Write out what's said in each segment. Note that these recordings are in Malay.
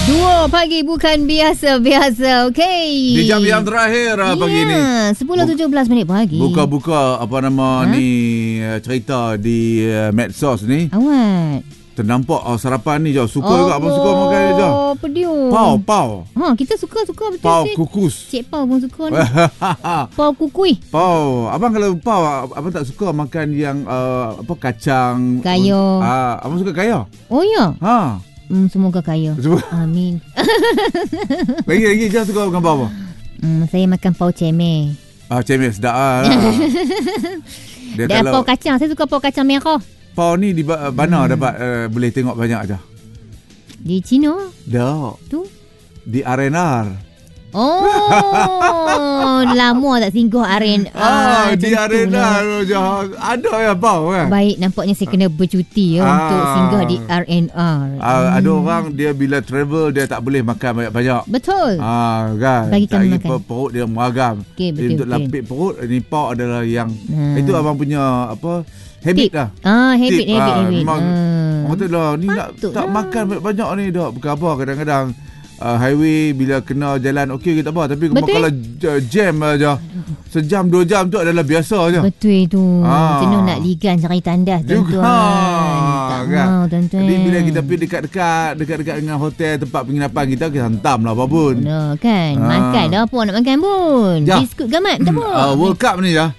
Duo pagi bukan biasa-biasa, okey. Di jam yang terakhir pagi ni. 10.17 minit pagi. Buka-buka ni cerita di medsos ni. Awak Ternampak sarapan ni je. Suka juga abang suka makan dia je. Oh, pediu. Pau. Kita suka betul. Pau Cik. kukus. Cik Pau pun suka ni. Pau kukui. Pau. Abang kalau pau, abang tak suka makan yang kacang. Kaya. Abang suka kaya? Oh ya. Semoga kaya. Amin. Lagi je suka makan pau apa? Saya makan pau cemeh. Cemeh sedap lah. Dan pau kacang. Saya suka pau kacang merah. Pau ni di mana dapat boleh tengok banyak je? Di China. Dah. Tu? Di R&R. Oh, lama tak singgah R&R. Di R&R je. Ada ya pau kan? Baik, nampaknya saya kena bercuti untuk singgah di R&R. Ada orang dia bila travel dia tak boleh makan banyak-banyak. Betul. Kan. Bagi kami makan. Perut dia meragam. Okay, betul. Untuk lapik perut, ni pau adalah yang itu abang punya habit lah. Habit. Memang orang tu lah ni patut tak lah. makan banyak ni dah. Bukan apa, kadang-kadang highway bila kena jalan okey kita apa, tapi kalau jam aja sejam 2 jam tu adalah biasa je. Betul tu. Jenuh nak ligan cari tandas tuan-tuan. Tak mau tuan-tuan. Jadi bila kita pergi dekat dengan hotel tempat penginapan kita hantam lah apa pun. Kan. Makan dah apa nak makan pun. Biskut gamat tak apa. World Cup ni je.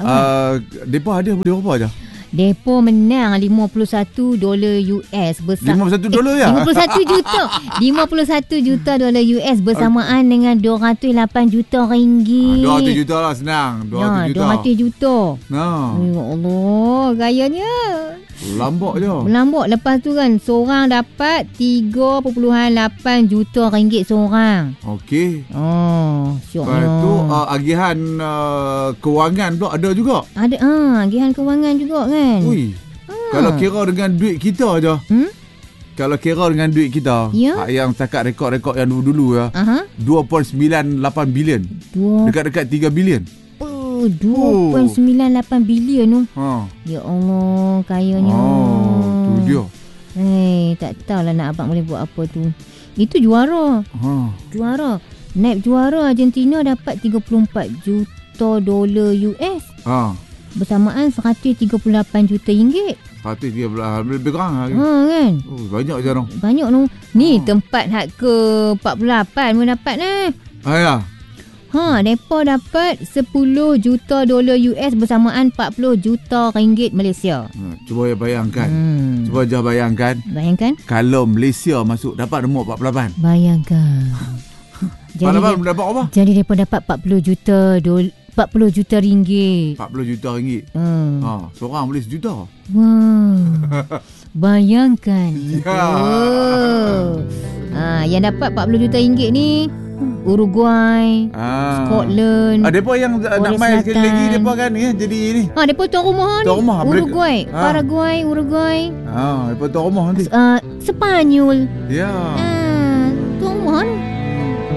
Depa ada apa je? Depo menang $51 US bersama $51 ya? 51 juta. 51 juta dolar US bersamaan dengan 208 juta ringgit. 200 juta lah senang. 200 juta. 200 juta. Ya Allah, gayanya. Lambak je. Melambak. Lepas tu kan seorang dapat 3.8 juta ringgit seorang. Okey. Syoknya. Lepas tu agihan kewangan pula ada juga. Ada agihan kewangan juga kan. Ui. Kalau kira dengan duit kita je. Kalau kira dengan duit kita, yang setakat rekod-rekod yang dulu ya. 2.98 bilion. Dekat-dekat 3 bilion. 2.98 bilion tu. Ya Allah, kayanya. Tu dia. Tak tahulah nak abang boleh buat apa tu. Itu juara. Juara. Naib juara Argentina dapat 34 juta dolar US. Bersamaan 138 juta ringgit. 138 lebih kurang lagi. Kan? Banyak je dong. Banyak tu. Ni tempat hak ke 48 pun dapat ya. Depa dapat 10 juta dolar US bersamaan 40 juta ringgit Malaysia. Cuba bayangkan. Cuba bayangkan. Kalau Malaysia masuk dapat nombor 48. Bayangkan. Jadi dapat apa? Jadi depa dapat 40 juta ringgit. 40 juta ringgit. Seorang boleh sejuta. Bayangkan. Yang dapat 40 juta ringgit ni Uruguay, Scotland. Depa yang nak main sekali lagi depa kan jadi ni. Depa tuan rumah ni. Uruguay, Paraguay, Uruguay. Depa tuan rumah nanti. Sepanyol. Ya. Tuan rumah ni.